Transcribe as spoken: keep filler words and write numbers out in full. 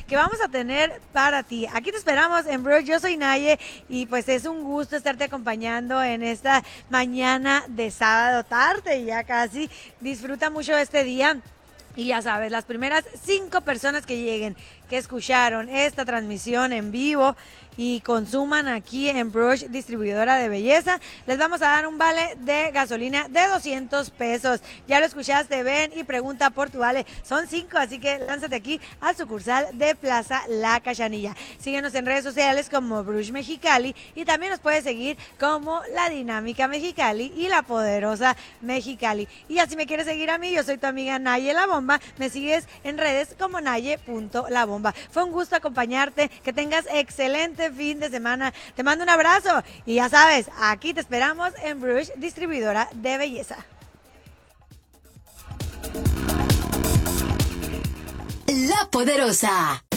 que vamos a tener para ti. Aquí te esperamos en Brush. Yo soy Naye y pues es un gusto estarte acompañando en esta mañana de sábado tarde, ya casi. Disfruta mucho este día. Y ya sabes, las primeras cinco personas que lleguen, que escucharon esta transmisión en vivo y consuman aquí en Brush Distribuidora de Belleza, les vamos a dar un vale de gasolina de doscientos pesos. Ya lo escuchaste, ven y pregunta por tu vale. Son cinco, así que lánzate aquí al sucursal de Plaza La Cachanilla. Síguenos en redes sociales como Brush Mexicali y también nos puedes seguir como La Dinámica Mexicali y La Poderosa Mexicali. Y así me quieres seguir a mí, yo soy tu amiga Naye La Bomba. Me sigues en redes como naye punto la bomba. Fue un gusto acompañarte, que tengas excelente fin de semana. Te mando un abrazo y ya sabes, aquí te esperamos en Brush Distribuidora de Belleza. La Poderosa.